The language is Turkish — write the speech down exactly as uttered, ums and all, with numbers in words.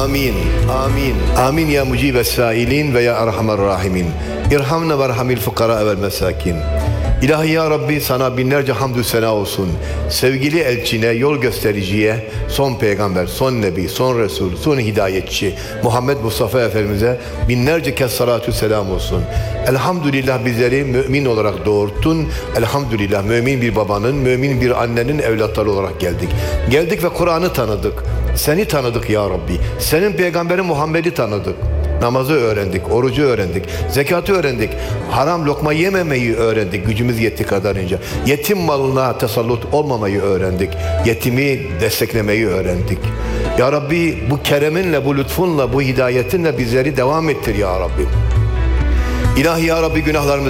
Amin, amin, amin ya mucibes sailin ve ya erhamer rahimin. İrhamna ve erhamil fukara vel mesakin. İlahi ya Rabbi, sana binlerce hamdü sena olsun. Sevgili elçine, yol göstericiye, son peygamber, son nebi, son resul, son hidayetçi Muhammed Mustafa Efendimiz'e binlerce kez salatü selam olsun. Elhamdülillah bizleri mümin olarak doğurttun. Elhamdülillah mümin bir babanın, mümin bir annenin evlatları olarak geldik. Geldik ve Kur'an'ı tanıdık. Seni tanıdık ya Rabbi. Senin peygamberin Muhammed'i tanıdık. Namazı öğrendik, orucu öğrendik, zekatı öğrendik, haram lokma yememeyi öğrendik gücümüz yetti kadarınca. Yetim malına tesallut olmamayı öğrendik, yetimi desteklemeyi öğrendik. Ya Rabbi, bu kereminle, bu lütfunla, bu hidayetinle bizleri devam ettir ya Rabbi. İlahi ya Rabbi, günahlarımızı